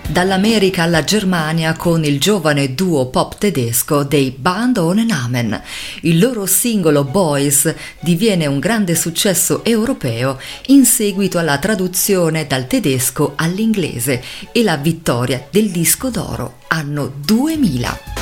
Dall'America alla Germania con il giovane duo pop tedesco dei Band ohne Namen. Il loro singolo Boys diviene un grande successo europeo in seguito alla traduzione dal tedesco all'inglese e la vittoria del disco d'oro, anno 2000.